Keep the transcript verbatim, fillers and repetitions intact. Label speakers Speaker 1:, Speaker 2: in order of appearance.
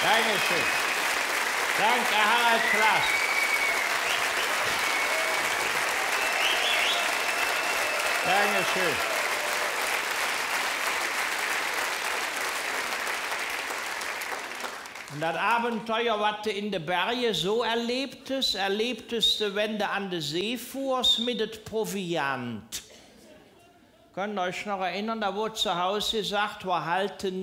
Speaker 1: Dankeschön. Danke, Harald Klaas. Dankeschön. Und das Abenteuer, was du in den Bergen so erlebtest, erlebtest du, wenn du an der See fuhrst mit dem Proviant. Könnt ihr euch noch erinnern, da wurde zu Hause gesagt, wir halten